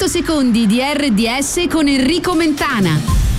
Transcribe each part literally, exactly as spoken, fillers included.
cento secondi di R D S con Enrico Mentana.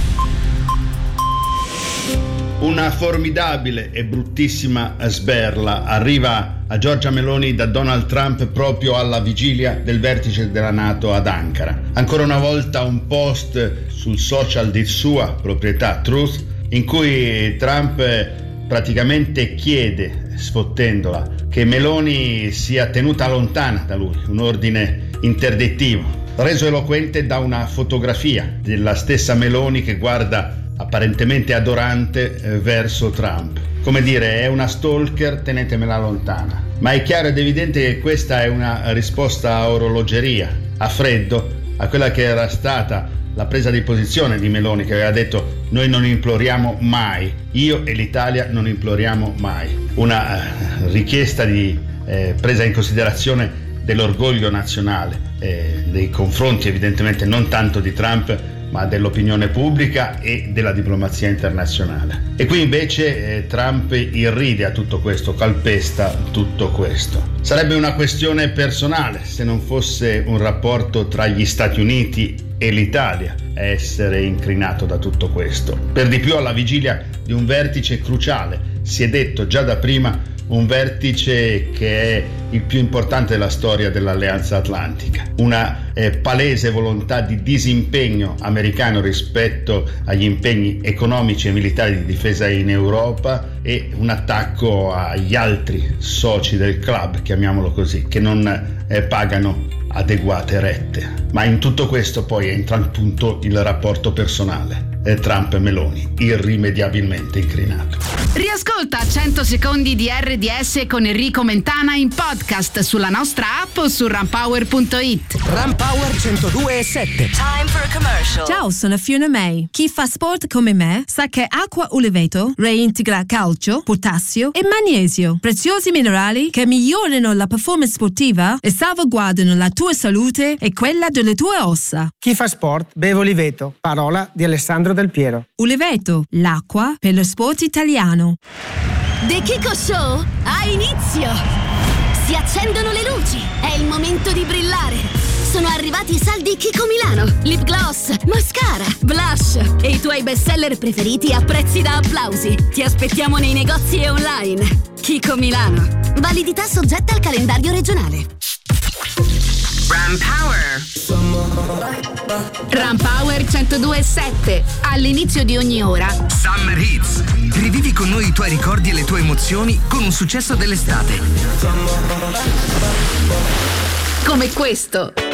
Una formidabile e bruttissima sberla arriva a Giorgia Meloni da Donald Trump proprio alla vigilia del vertice della NATO ad Ankara. Ancora una volta un post sul social di sua proprietà, Truth, in cui Trump praticamente chiede, sfottendola, che Meloni sia tenuta lontana da lui, un ordine interdittivo, reso eloquente da una fotografia della stessa Meloni che guarda apparentemente adorante eh, verso Trump. Come dire, è una stalker, tenetemela lontana. Ma è chiaro ed evidente che questa è una risposta a orologeria, a freddo, a quella che era stata la presa di posizione di Meloni, che aveva detto: noi non imploriamo mai, io e l'Italia non imploriamo mai. Una eh, richiesta di eh, presa in considerazione dell'orgoglio nazionale, eh, nei confronti evidentemente non tanto di Trump, ma dell'opinione pubblica e della diplomazia internazionale. E qui invece eh, Trump irride a tutto questo, calpesta tutto questo. Sarebbe una questione personale se non fosse un rapporto tra gli Stati Uniti e l'Italia a essere incrinato da tutto questo. Per di più alla vigilia di un vertice cruciale, si è detto già da prima, un vertice che è il più importante della storia dell'Alleanza Atlantica, una eh, palese volontà di disimpegno americano rispetto agli impegni economici e militari di difesa in Europa e un attacco agli altri soci del club, chiamiamolo così, che non eh, pagano adeguate rette. Ma in tutto questo poi entra al punto il rapporto personale. Trump e Meloni, irrimediabilmente incrinato. Riascolta cento secondi di R D S con Enrico Mentana in podcast sulla nostra app o su runpower punto it. Runpower centodue e sette. Time for a commercial. Ciao, sono Fiona May. Chi fa sport come me sa che acqua Uliveto reintegra calcio, potassio e magnesio, preziosi minerali che migliorano la performance sportiva e salvaguardano la tua salute e quella delle tue ossa. Chi fa sport beve Uliveto, parola di Alessandro Del Piero. Uliveto, l'acqua per lo sport italiano. The Kiko Show ha inizio! Si accendono le luci, è il momento di brillare! Sono arrivati i saldi Kiko Milano, lip gloss, mascara, blush e i tuoi bestseller preferiti a prezzi da applausi. Ti aspettiamo nei negozi e online. Kiko Milano. Validità soggetta al calendario regionale. Runpower. Runpower centodue e sette. All'inizio di ogni ora Summer Hits. Rivivi con noi i tuoi ricordi e le tue emozioni con un successo dell'estate. come questo.